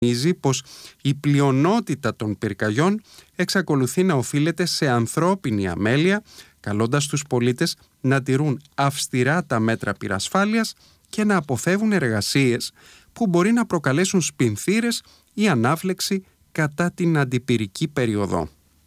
τονίζει πως η πλειονότητα των πυρκαγιών εξακολουθεί να οφείλεται σε ανθρώπινη αμέλεια, καλώντας τους πολίτες να τηρούν αυστηρά τα μέτρα πυρασφάλειας και να αποφεύγουν εργασίες που μπορεί να προκαλέσουν σπινθήρες ή ανάφλεξη κατά την αντιπυρική περίοδο.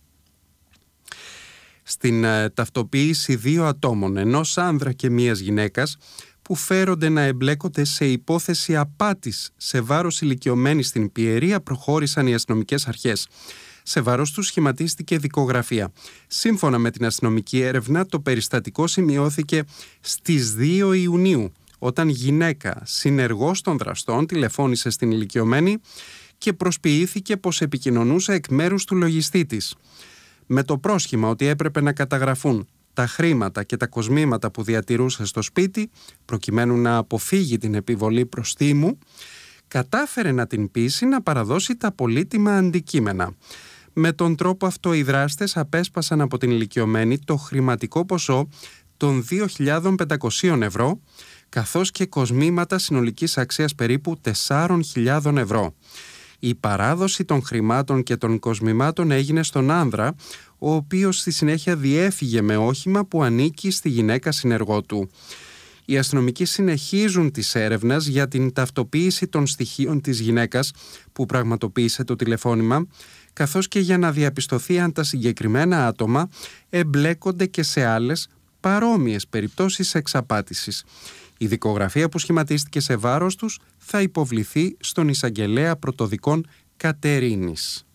Στην ταυτοποίηση 2 ατόμων, ενός άνδρα και μίας γυναίκας, που φέρονται να εμπλέκονται σε υπόθεση απάτης σε βάρος ηλικιωμένης στην Πιερία, προχώρησαν οι αστυνομικές αρχές. Σε βάρος τους σχηματίστηκε δικογραφία. Σύμφωνα με την αστυνομική έρευνα, το περιστατικό σημειώθηκε στις 2 Ιουνίου, όταν γυναίκα, συνεργός των δραστών, τηλεφώνησε στην ηλικιωμένη και προσποιήθηκε πως επικοινωνούσε εκ μέρους του λογιστή της. Με το πρόσχημα ότι έπρεπε να καταγραφούν τα χρήματα και τα κοσμήματα που διατηρούσε στο σπίτι, προκειμένου να αποφύγει την επιβολή προστίμου, κατάφερε να την πείσει να παραδώσει τα πολύτιμα αντικείμενα. Με τον τρόπο αυτό οι δράστες απέσπασαν από την ηλικιωμένη το χρηματικό ποσό των 2.500 ευρώ, καθώς και κοσμήματα συνολικής αξίας περίπου 4.000 ευρώ. Η παράδοση των χρημάτων και των κοσμημάτων έγινε στον άνδρα, ο οποίος στη συνέχεια διέφυγε με όχημα που ανήκει στη γυναίκα συνεργό του. Οι αστυνομικοί συνεχίζουν τις έρευνες για την ταυτοποίηση των στοιχείων της γυναίκας που πραγματοποίησε το τηλεφώνημα, καθώς και για να διαπιστωθεί αν τα συγκεκριμένα άτομα εμπλέκονται και σε άλλες παρόμοιες περιπτώσεις εξαπάτησης. Η δικογραφία που σχηματίστηκε σε βάρος τους θα υποβληθεί στον εισαγγελέα πρωτοδικών Κατερίνης.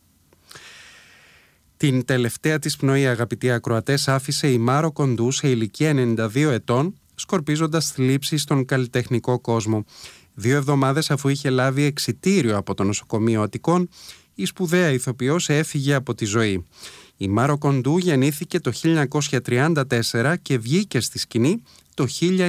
Την τελευταία της πνοή, αγαπητοί ακροατές, άφησε η Μάρο Κοντού σε ηλικία 92 ετών, σκορπίζοντας θλίψεις στον καλλιτεχνικό κόσμο. 2 εβδομάδες αφού είχε λάβει εξιτήριο από το νοσοκομείο Αττικών, η σπουδαία ηθοποιός έφυγε από τη ζωή. Η Μάρο Κοντού γεννήθηκε το 1934 και βγήκε στη σκηνή το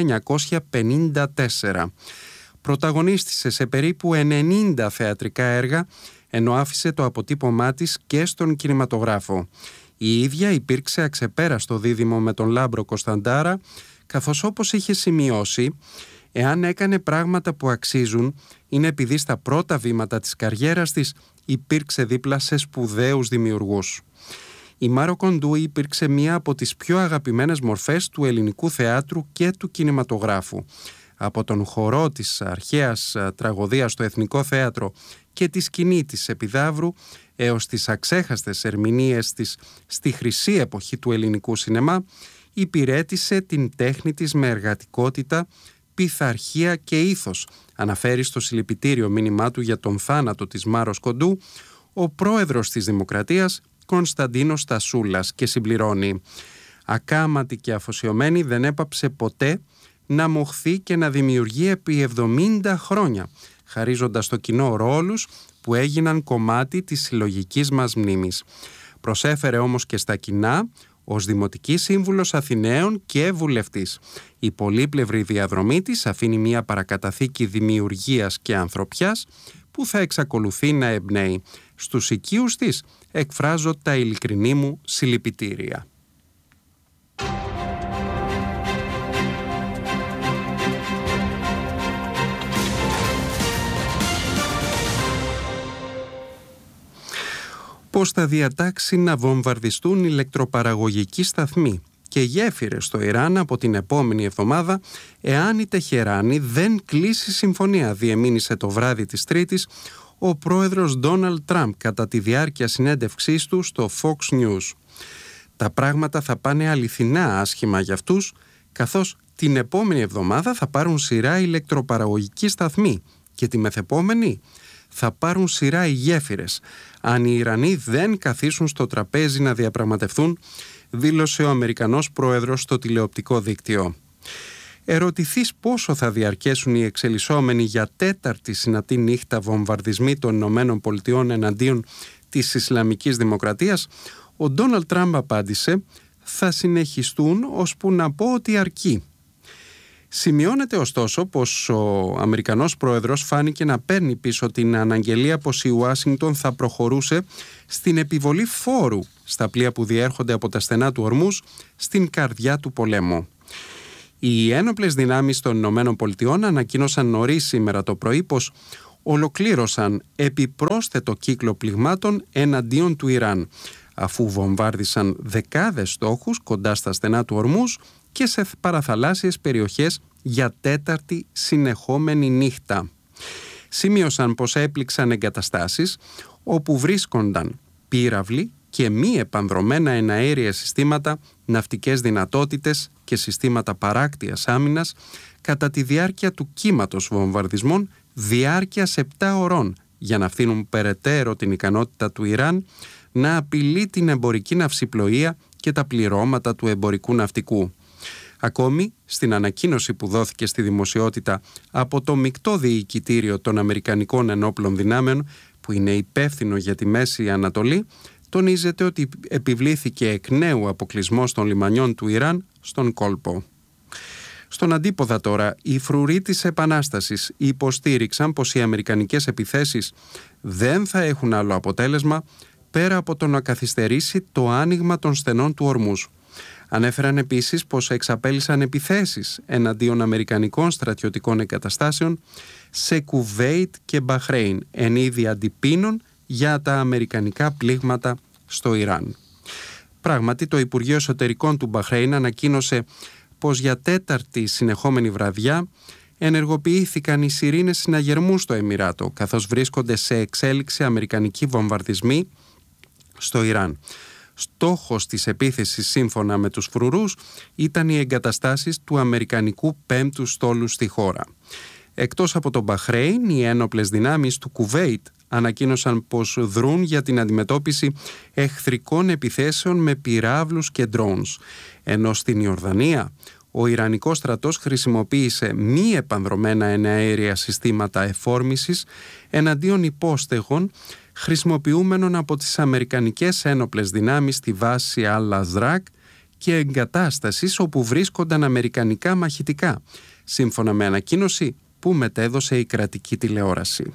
1954. Πρωταγωνίστησε σε περίπου 90 θεατρικά έργα, ενώ άφησε το αποτύπωμά της και στον κινηματογράφο. Η ίδια υπήρξε αξεπέραστο δίδυμο με τον Λάμπρο Κωνσταντάρα, καθώς όπως είχε σημειώσει, εάν έκανε πράγματα που αξίζουν, είναι επειδή στα πρώτα βήματα της καριέρας της υπήρξε δίπλα σε σπουδαίους δημιουργούς. Η Μάρο Κοντού υπήρξε μία από τις πιο αγαπημένες μορφές του ελληνικού θεάτρου και του κινηματογράφου. Από τον χορό της αρχαίας τραγωδίας στο Εθνικό Θέατρο και τη σκηνή της Επιδαύρου έως τις αξέχαστες ερμηνείες της στη χρυσή εποχή του ελληνικού σινεμά, υπηρέτησε την τέχνη της με εργατικότητα, πειθαρχία και ήθος, αναφέρει στο συλληπιτήριο μήνυμά του για τον θάνατο της Μάρος Κοντού ο πρόεδρος της Δημοκρατίας Κωνσταντίνος Στασούλας, και συμπληρώνει: «Ακάματη και αφοσιωμένη, δεν έπαψε ποτέ να μοχθεί και να δημιουργεί επί 70 χρόνια, χαρίζοντας στο κοινό ρόλους που έγιναν κομμάτι της συλλογικής μας μνήμης. Προσέφερε όμως και στα κοινά ως Δημοτική Σύμβουλος Αθηναίων και βουλευτής. Η πολύπλευρη διαδρομή της αφήνει μια παρακαταθήκη δημιουργίας και ανθρωπιάς που θα εξακολουθεί να εμπνέει. Στους οικείους της εκφράζω τα ειλικρινή μου συλληπιτήρια». Πώς θα διατάξει να βομβαρδιστούν ηλεκτροπαραγωγικοί σταθμοί και γέφυρες στο Ιράν από την επόμενη εβδομάδα, εάν η Τεχεράνη δεν κλείσει συμφωνία, διεμήνυσε το βράδυ της Τρίτης ο πρόεδρος Ντόναλντ Τραμπ κατά τη διάρκεια συνέντευξής του στο Fox News. Τα πράγματα θα πάνε αληθινά άσχημα για αυτούς, καθώς την επόμενη εβδομάδα θα πάρουν σειρά ηλεκτροπαραγωγικοί σταθμοί και τη μεθεπόμενη θα πάρουν σειρά οι γέφυρες, αν οι Ιρανοί δεν καθίσουν στο τραπέζι να διαπραγματευτούν, δήλωσε ο Αμερικανός πρόεδρος στο τηλεοπτικό δίκτυο. Ερωτηθείς πόσο θα διαρκέσουν οι εξελισσόμενοι για τέταρτη συνατή νύχτα βομβαρδισμοί των Ηνωμένων Πολιτειών εναντίον της Ισλαμικής Δημοκρατίας, ο Ντόναλντ Τραμπ απάντησε: «Θα συνεχιστούν ώσπου να πω ότι αρκεί». Σημειώνεται ωστόσο πως ο Αμερικανός πρόεδρος φάνηκε να παίρνει πίσω την αναγγελία πως η Ουάσιγκτον θα προχωρούσε στην επιβολή φόρου στα πλοία που διέρχονται από τα στενά του Ορμούζ στην καρδιά του πολέμου. Οι ένοπλες δυνάμεις των Ηνωμένων Πολιτειών ανακοίνωσαν νωρίς σήμερα το πρωί πως ολοκλήρωσαν επιπρόσθετο κύκλο πληγμάτων εναντίον του Ιράν, αφού βομβάρδισαν δεκάδες στόχους κοντά στα στενά του Ορμούζ και σε παραθαλάσσιες περιοχές για τέταρτη συνεχόμενη νύχτα. Σημείωσαν πως έπληξαν εγκαταστάσεις όπου βρίσκονταν πύραυλοι και μη επανδρομένα εναέρια συστήματα, ναυτικές δυνατότητες και συστήματα παράκτειας άμυνας κατά τη διάρκεια του κύματος βομβαρδισμών διάρκειας 7 ωρών, για να φθήνουν περαιτέρω την ικανότητα του Ιράν να απειλεί την εμπορική ναυσιπλοεία και τα πληρώματα του εμπορικού ναυτικού. Ακόμη, στην ανακοίνωση που δόθηκε στη δημοσιότητα από το μεικτό διοικητήριο των Αμερικανικών Ενόπλων Δυνάμεων, που είναι υπεύθυνο για τη Μέση Ανατολή, τονίζεται ότι επιβλήθηκε εκ νέου αποκλεισμός των λιμανιών του Ιράν στον κόλπο. Στον αντίποδα τώρα, οι φρουροί της Επανάστασης υποστήριξαν πως οι αμερικανικές επιθέσεις δεν θα έχουν άλλο αποτέλεσμα πέρα από το να καθυστερήσει το άνοιγμα των στενών του Ορμούζ. Ανέφεραν επίσης πως εξαπέλυσαν επιθέσεις εναντίον αμερικανικών στρατιωτικών εγκαταστάσεων σε Κουβέιτ και Μπαχρέιν, εν είδη αντιπίνων για τα αμερικανικά πλήγματα στο Ιράν. Πράγματι, το Υπουργείο Εσωτερικών του Μπαχρέιν ανακοίνωσε πως για τέταρτη συνεχόμενη βραδιά ενεργοποιήθηκαν οι σιρήνες συναγερμού στο Εμιράτο, καθώς βρίσκονται σε εξέλιξη αμερικανικοί βομβαρδισμοί στο Ιράν. Στόχος της επίθεσης, σύμφωνα με τους φρουρούς, ήταν οι εγκαταστάσεις του αμερικανικού 5ου στόλου στη χώρα. Εκτός από το Μπαχρέιν, οι ένοπλες δυνάμεις του Κουβέιτ ανακοίνωσαν πως δρούν για την αντιμετώπιση εχθρικών επιθέσεων με πυράβλους και drones, ενώ στην Ιορδανία ο Ιρανικός στρατός χρησιμοποίησε μη επανδρομένα εναέρια συστήματα εφόρμησης εναντίον υπόστεγων χρησιμοποιούμενων από τις αμερικανικές ένοπλες δυνάμεις στη βάση Αλ-Αζράκ και εγκατάστασης όπου βρίσκονταν αμερικανικά μαχητικά, σύμφωνα με ανακοίνωση που μετέδωσε η κρατική τηλεόραση.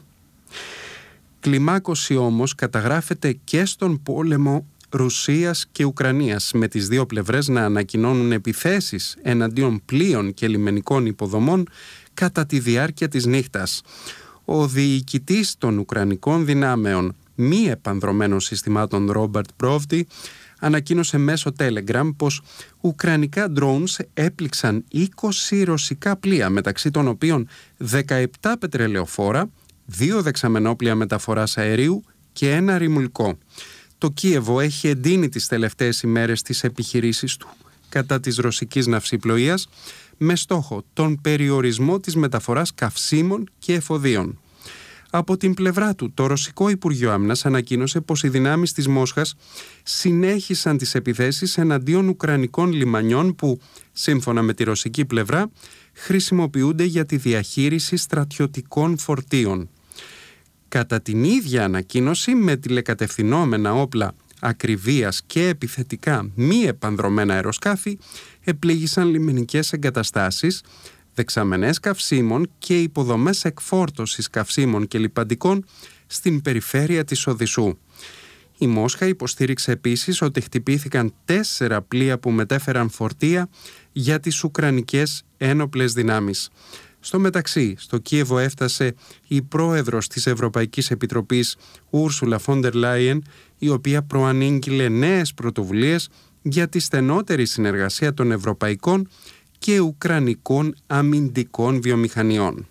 Κλιμάκωση όμως καταγράφεται και στον πόλεμο Ρουσίας και Ουκρανίας, με τις δύο πλευρές να ανακοινώνουν επιθέσεις εναντίον πλοίων και λιμενικών υποδομών κατά τη διάρκεια της νύχτας. Ο διοικητής των Ουκρανικών δυνάμεων μη επανδρομένων συστημάτων Ρόμπερτ Μπρόβντι ανακοίνωσε μέσω Telegram πως ουκρανικά drones έπληξαν 20 ρωσικά πλοία, μεταξύ των οποίων 17 πετρελαιοφόρα, 2 δεξαμενόπλοια μεταφοράς αερίου και ένα ρημουλκό. Το Κίεβο έχει εντείνει τις τελευταίες ημέρες τις επιχειρήσεις του κατά της ρωσικής ναυσιπλοείας με στόχο τον περιορισμό της μεταφοράς καυσίμων και εφοδίων. Από την πλευρά του, το Ρωσικό Υπουργείο Άμυνας ανακοίνωσε πως οι δυνάμεις της Μόσχας συνέχισαν τις επιθέσεις εναντίον ουκρανικών λιμανιών που, σύμφωνα με τη ρωσική πλευρά, χρησιμοποιούνται για τη διαχείριση στρατιωτικών φορτίων. Κατά την ίδια ανακοίνωση, με τηλεκατευθυνόμενα όπλα ακριβίας και επιθετικά μη επανδρομένα αεροσκάφη επλήγησαν λιμενικές εγκαταστάσεις, δεξαμενές καυσίμων και υποδομές εκφόρτωσης καυσίμων και λιπαντικών στην περιφέρεια της Οδυσσού. Η Μόσχα υποστήριξε επίσης ότι χτυπήθηκαν 4 πλοία που μετέφεραν φορτία για τις ουκρανικές ένοπλες δυνάμεις. Στο μεταξύ, στο Κίεβο έφτασε η πρόεδρος της Ευρωπαϊκής Επιτροπής Ούρσουλα Φόντερ Λάιεν, η οποία προανήγγειλε νέες πρωτοβουλίες για τη στενότερη συνεργασία των ευρωπαϊκών και ουκρανικών αμυντικών βιομηχανιών.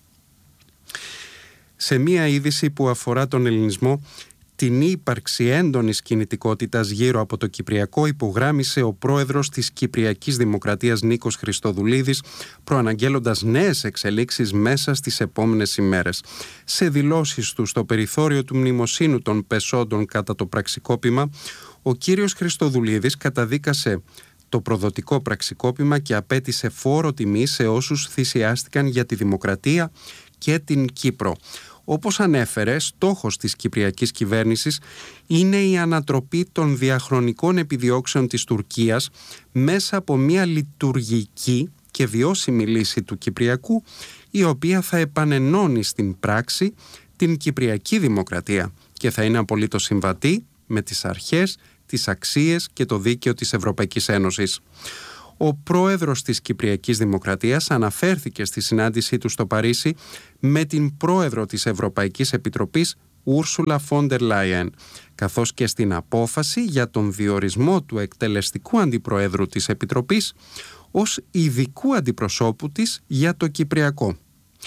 Σε μία είδηση που αφορά τον ελληνισμό, την ύπαρξη έντονης κινητικότητας γύρω από το Κυπριακό υπογράμμισε ο πρόεδρος της Κυπριακής Δημοκρατίας Νίκος Χριστοδουλίδης, προαναγγέλλοντας νέες εξελίξεις μέσα στις επόμενες ημέρες. Σε δηλώσεις του στο περιθώριο του μνημοσύνου των πεσόντων κατά το πραξικόπημα, ο κύριος Χριστοδουλίδης καταδίκασε το προδοτικό πραξικόπημα και απέτησε φόρο τιμή σε όσους θυσιάστηκαν για τη δημοκρατία και την Κύπρο. Όπως ανέφερε, στόχος της κυπριακής κυβέρνησης είναι η ανατροπή των διαχρονικών επιδιώξεων της Τουρκίας μέσα από μια λειτουργική και βιώσιμη λύση του Κυπριακού, η οποία θα επανενώνει στην πράξη την Κυπριακή Δημοκρατία και θα είναι απολύτως συμβατή με τις αρχές, τις αξίες και το δίκαιο της Ευρωπαϊκής Ένωσης. Ο πρόεδρος της Κυπριακής Δημοκρατίας αναφέρθηκε στη συνάντησή του στο Παρίσι με την πρόεδρο της Ευρωπαϊκής Επιτροπής Ούρσουλα Φόντερ Λάιεν, καθώς και στην απόφαση για τον διορισμό του εκτελεστικού αντιπροέδρου της Επιτροπής ως ειδικού αντιπροσώπου της για το Κυπριακό.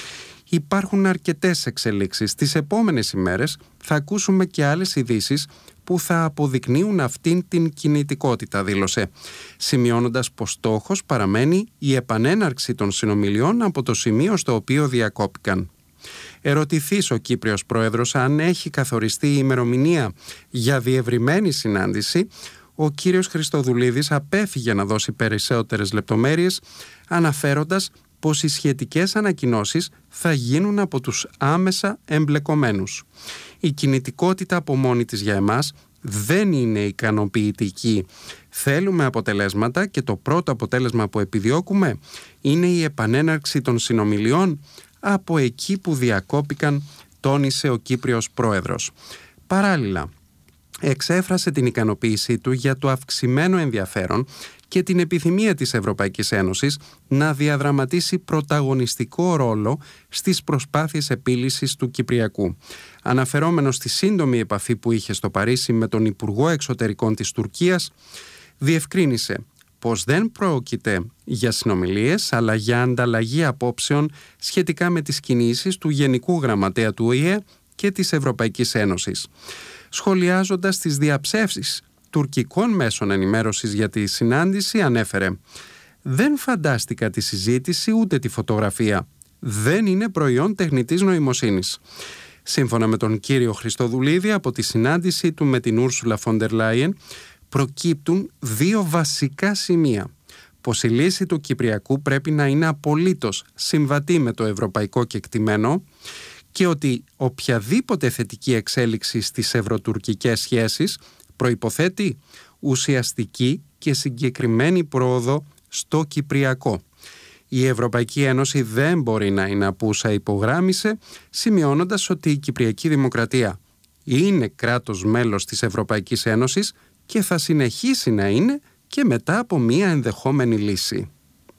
Υπάρχουν αρκετές εξελίξεις. Τις επόμενες ημέρες θα ακούσουμε και άλλες ειδήσεις που θα αποδεικνύουν αυτήν την κινητικότητα, δήλωσε, σημειώνοντας πως στόχος παραμένει η επανέναρξη των συνομιλιών από το σημείο στο οποίο διακόπηκαν. Ερωτηθείς ο Κύπριος Πρόεδρος αν έχει καθοριστεί η ημερομηνία για διευρυμένη συνάντηση, ο κύριος Χριστοδουλίδης απέφυγε να δώσει περισσότερες λεπτομέρειες, αναφέροντας πως οι σχετικές ανακοινώσεις θα γίνουν από τους άμεσα εμπλεκομένους. Η κινητικότητα από μόνη της για εμάς δεν είναι ικανοποιητική. Θέλουμε αποτελέσματα και το πρώτο αποτέλεσμα που επιδιώκουμε είναι η επανέναρξη των συνομιλιών από εκεί που διακόπηκαν, τόνισε ο Κύπριος Πρόεδρος. Παράλληλα, εξέφρασε την ικανοποίησή του για το αυξημένο ενδιαφέρον και την επιθυμία της Ευρωπαϊκής Ένωσης να διαδραματίσει πρωταγωνιστικό ρόλο στις προσπάθειες επίλυσης του Κυπριακού. Αναφερόμενος στη σύντομη επαφή που είχε στο Παρίσι με τον Υπουργό Εξωτερικών της Τουρκίας, διευκρίνησε πως δεν πρόκειται για συνομιλίες αλλά για ανταλλαγή απόψεων σχετικά με τις κινήσεις του Γενικού Γραμματέα του ΟΗΕ και της Ευρωπαϊκής Ένωσης. Σχολιάζοντας τις διαψεύσεις τουρκικών μέσων ενημέρωσης για τη συνάντηση, ανέφερε: «Δεν φαντάστηκα τη συζήτηση ούτε τη φωτογραφία. Δεν είναι προϊόν τεχνητής νοημοσύνης». Σύμφωνα με τον κύριο Χριστοδουλίδη, από τη συνάντησή του με την Ούρσουλα Φόντερ Λάιεν προκύπτουν δύο βασικά σημεία. Πως η λύση του Κυπριακού πρέπει να είναι απολύτως συμβατή με το ευρωπαϊκό κεκτημένο και ότι οποιαδήποτε θετική εξέλιξη στις ευρωτουρκικές σχέσεις προϋποθέτει ουσιαστική και συγκεκριμένη πρόοδο στο Κυπριακό. Η Ευρωπαϊκή Ένωση δεν μπορεί να είναι απούσα, υπογράμμισε, σημειώνοντας ότι η Κυπριακή Δημοκρατία είναι κράτος μέλος της Ευρωπαϊκής Ένωσης και θα συνεχίσει να είναι και μετά από μία ενδεχόμενη λύση.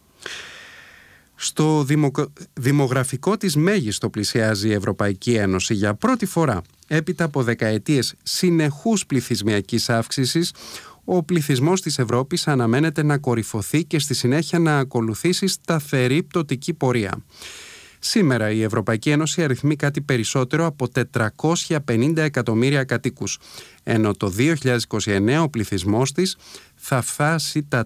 Στο δημογραφικό της μέγιστο πλησιάζει η Ευρωπαϊκή Ένωση για πρώτη φορά. Έπειτα από δεκαετίες συνεχούς πληθυσμιακής αύξησης, ο πληθυσμός της Ευρώπης αναμένεται να κορυφωθεί και στη συνέχεια να ακολουθήσει σταθερή πτωτική πορεία. Σήμερα η Ευρωπαϊκή Ένωση αριθμεί κάτι περισσότερο από 450 εκατομμύρια κατοίκους, ενώ το 2029 ο πληθυσμός της θα φτάσει τα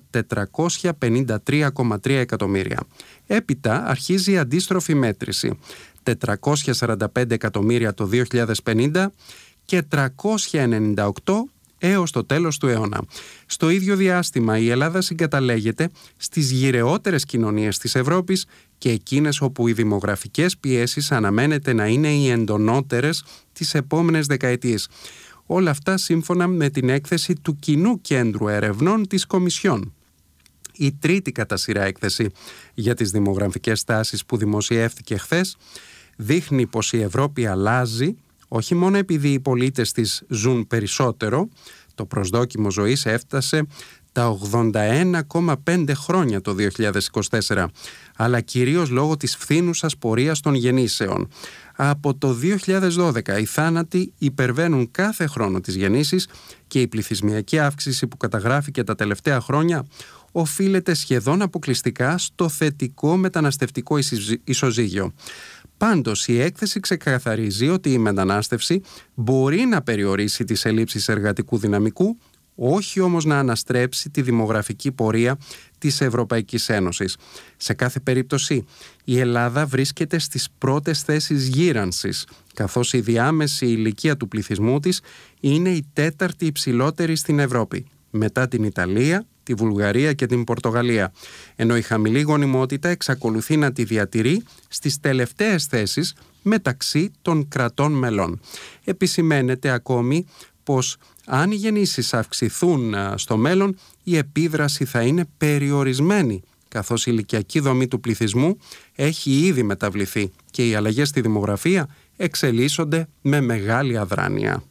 453,3 εκατομμύρια. Έπειτα αρχίζει η αντίστροφη μέτρηση, 445 εκατομμύρια το 2050 και 398 έως το τέλος του αιώνα. Στο ίδιο διάστημα η Ελλάδα συγκαταλέγεται στις γυρεότερες κοινωνίες της Ευρώπης και εκείνες όπου οι δημογραφικές πιέσεις αναμένεται να είναι οι εντονότερες τις επόμενες δεκαετίες. Όλα αυτά σύμφωνα με την έκθεση του Κοινού Κέντρου Ερευνών της Κομισιόν. Η τρίτη κατά σειρά έκθεση για τις δημογραφικές τάσεις που δημοσιεύτηκε χθες δείχνει πως η Ευρώπη αλλάζει όχι μόνο επειδή οι πολίτες της ζουν περισσότερο, το προσδόκιμο ζωής έφτασε τα 81,5 χρόνια το 2024, αλλά κυρίως λόγω της φθήνουσας πορείας των γεννήσεων. Από το 2012 οι θάνατοι υπερβαίνουν κάθε χρόνο τις γεννήσεις και η πληθυσμιακή αύξηση που καταγράφηκε τα τελευταία χρόνια οφείλεται σχεδόν αποκλειστικά στο θετικό μεταναστευτικό ισοζύγιο. Πάντως, η έκθεση ξεκαθαρίζει ότι η μετανάστευση μπορεί να περιορίσει τις ελλείψεις εργατικού δυναμικού, όχι όμως να αναστρέψει τη δημογραφική πορεία της Ευρωπαϊκής Ένωσης. Σε κάθε περίπτωση, η Ελλάδα βρίσκεται στις πρώτες θέσεις γύρανσης, καθώς η διάμεση ηλικία του πληθυσμού της είναι η τέταρτη υψηλότερη στην Ευρώπη, μετά την Ιταλία, τη Βουλγαρία και την Πορτογαλία, ενώ η χαμηλή γονιμότητα εξακολουθεί να τη διατηρεί στις τελευταίες θέσεις μεταξύ των κρατών μελών. Επισημαίνεται ακόμη πως αν οι γεννήσεις αυξηθούν στο μέλλον, η επίδραση θα είναι περιορισμένη, καθώς η ηλικιακή δομή του πληθυσμού έχει ήδη μεταβληθεί και οι αλλαγές στη δημογραφία εξελίσσονται με μεγάλη αδράνεια.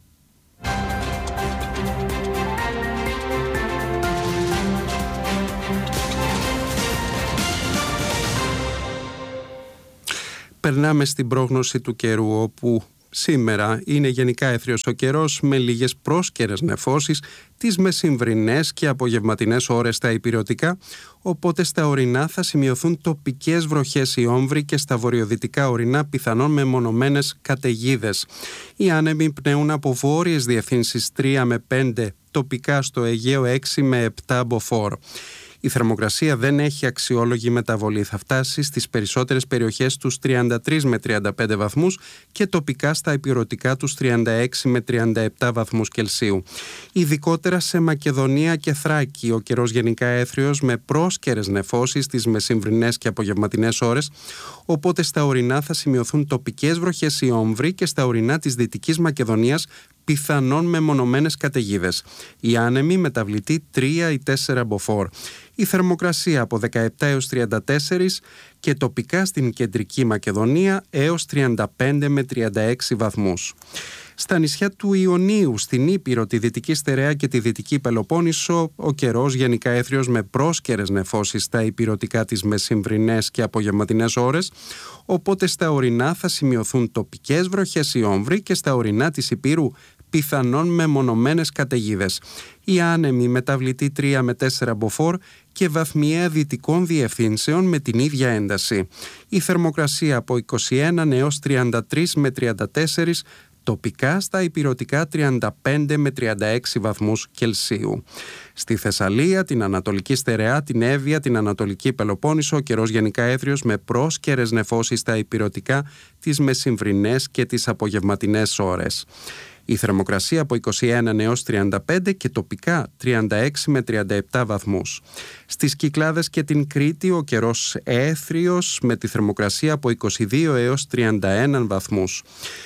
Περνάμε στην πρόγνωση του καιρού, όπου σήμερα είναι γενικά έθριος ο καιρός με λίγες πρόσκαιρες νεφώσεις τις μεσημβρινές και απογευματινές ώρες στα ηπειρωτικά, οπότε στα ορεινά θα σημειωθούν τοπικές βροχές ή όμβροι και στα βορειοδυτικά ορεινά πιθανόν μεμονωμένες καταιγίδες. Οι άνεμοι πνέουν από βόρειες διευθύνσεις 3 με 5, τοπικά στο Αιγαίο 6 με 7 μποφόρ. Η θερμοκρασία δεν έχει αξιόλογη μεταβολή. Θα φτάσει στις περισσότερες περιοχές τους 33 με 35 βαθμούς και τοπικά στα ηπειρωτικά τους 36 με 37 βαθμούς Κελσίου. Ειδικότερα σε Μακεδονία και Θράκη, ο καιρός γενικά έθριος με πρόσκαιρες νεφώσεις τις μεσημβρινές και απογευματινές ώρες, οπότε στα ορεινά θα σημειωθούν τοπικές βροχές ή όμβροι και στα ορεινά της Δυτικής Μακεδονίας πιθανόν μεμονωμένες καταιγίδες. Οι άνεμοι μεταβλητή 3 ή 4 μποφόρ. Η θερμοκρασία από 17 έως 34 και τοπικά στην Κεντρική Μακεδονία έως 35 με 36 βαθμούς. Στα νησιά του Ιωνίου, στην Ήπειρο, τη Δυτική Στερεά και τη Δυτική Πελοπόννησο, ο καιρός γενικά έθριος με πρόσκαιρες νεφώσεις στα ηπειρωτικά τις μεσημβρινές και απογευματινές ώρες, οπότε στα ορεινά θα σημειωθούν τοπικές βροχές ή όμβροι και στα ορεινά της Ηπείρου πιθανόν μεμονωμένες καταιγίδες. Οι άνεμοι μεταβλητή 3 με 4 μποφόρ και βαθμιαία δυτικών διευθύνσεων με την ίδια ένταση. Η θερμοκρασία από 21 έως 33 με 34, τοπικά στα ηπειρωτικά 35 με 36 βαθμούς Κελσίου. Στη Θεσσαλία, την Ανατολική Στερεά, την Εύβοια, την Ανατολική Πελοπόννησο, ο καιρός γενικά έθριος με πρόσκαιρες νεφώσεις στα ηπειρωτικά τις μεσημβρινές και τις απογευματινές ώρες. Η θερμοκρασία από 21 έως 35 και τοπικά 36 με 37 βαθμούς. Στις Κυκλάδες και την Κρήτη ο καιρός έθριος με τη θερμοκρασία από 22 έως 31 βαθμούς.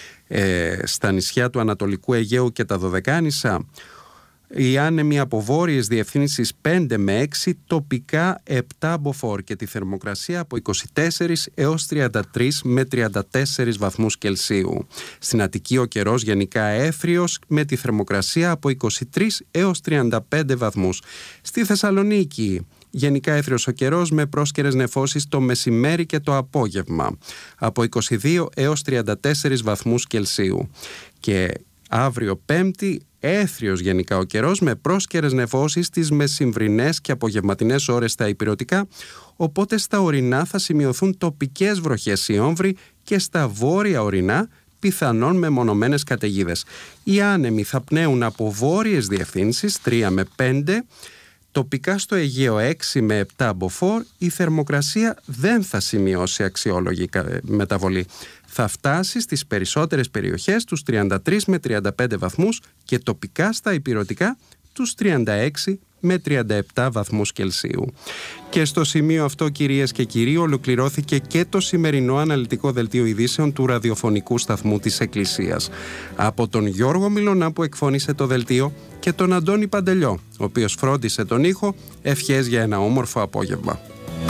Στα νησιά του Ανατολικού Αιγαίου και τα Δωδεκάνησα οι άνεμοι από βόρειες διευθύνσεις 5 με 6, τοπικά 7 μποφόρ και τη θερμοκρασία από 24 έως 33 με 34 βαθμούς Κελσίου. Στην Αττική ο καιρός γενικά έθριος με τη θερμοκρασία από 23 έως 35 βαθμούς. Στη Θεσσαλονίκη γενικά έθριος ο καιρός με πρόσκαιρες νεφώσεις το μεσημέρι και το απόγευμα από 22 έως 34 βαθμούς Κελσίου. Και αύριο Πέμπτη έθριος γενικά ο καιρός με πρόσκαιρες νεφώσεις τις μεσημβρινές και απογευματινές ώρες στα ηπειρωτικά, οπότε στα ορεινά θα σημειωθούν τοπικές βροχές ή όμβροι και στα βόρεια ορεινά πιθανόν μεμονωμένες καταιγίδες. Οι άνεμοι θα πνέουν από βόρειες διευθύνσεις 3 με 5, τοπικά στο Αιγαίο 6 με 7 μποφόρ. Η θερμοκρασία δεν θα σημειώσει αξιόλογη μεταβολή. Θα φτάσει στις περισσότερες περιοχές τους 33 με 35 βαθμούς και τοπικά στα ηπειρωτικά τους 36 με 37 βαθμούς Κελσίου. Και στο σημείο αυτό, κυρίες και κύριοι, ολοκληρώθηκε και το σημερινό αναλυτικό δελτίο ειδήσεων του ραδιοφωνικού σταθμού της Εκκλησίας. Από τον Γιώργο Μιλωνά που εκφώνησε το δελτίο και τον Αντώνη Παντελιό, ο οποίος φρόντισε τον ήχο, ευχές για ένα όμορφο απόγευμα.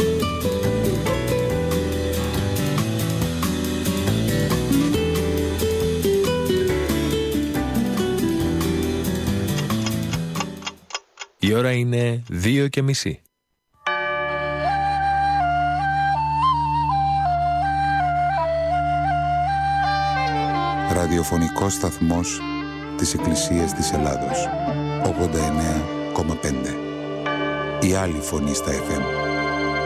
Η ώρα είναι 2:30. Ραδιοφωνικός σταθμός της Εκκλησίας της Ελλάδος. 89,5. Η άλλη φωνή στα FM.